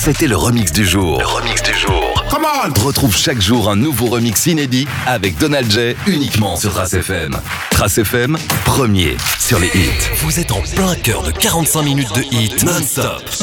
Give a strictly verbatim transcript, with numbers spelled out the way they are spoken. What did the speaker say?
C'était le remix du jour. Le remix du jour. Come on! Retrouve chaque jour un nouveau remix inédit avec Donald J uniquement sur Trace F M. Trace F M, premier sur les hits. Vous êtes en plein cœur de quarante-cinq minutes de hits non-stop.